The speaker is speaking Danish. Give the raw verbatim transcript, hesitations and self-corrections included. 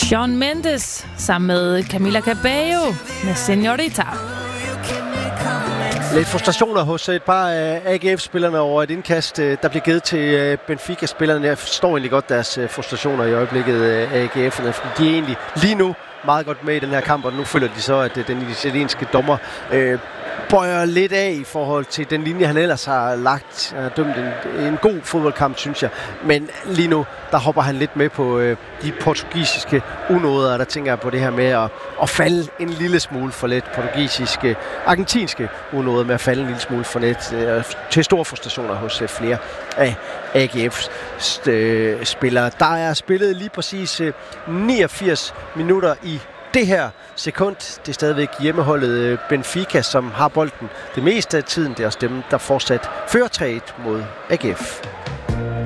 Shawn Mendes sammen med Camila Cabello med Señorita. Lidt frustrationer hos et par af A G F-spillerne over et indkast, der bliver givet til Benfica-spillerne. Jeg forstår egentlig godt deres frustrationer i øjeblikket, A G F'erne, fordi de er egentlig lige nu meget godt med i den her kamp, og nu føler de så, at den italienske dommer øh, bøjer lidt af i forhold til den linje, han ellers har lagt. Han har dømt en, en god fodboldkamp, synes jeg. Men lige nu, der hopper han lidt med på øh, de portugisiske unåder, og der tænker jeg på det her med at, at falde en lille smule for let. Portugisiske, argentinske unåder med at falde en lille smule for let. Øh, til store frustrationer hos øh, flere af A G F's øh, spillere. Der er spillet lige præcis øh, niogfirs minutter i det her sekund. Det er stadigvæk hjemmeholdet Benfica, som har bolden det meste af tiden. Det er også dem, der fortsat fører tre et mod A G F.